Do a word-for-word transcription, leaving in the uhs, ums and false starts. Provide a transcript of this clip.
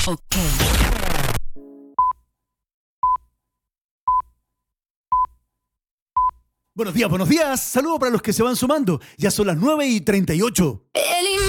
Ok. Buenos días, buenos días. Saludos para los que se van sumando. Ya son las nueve y treinta y ocho. El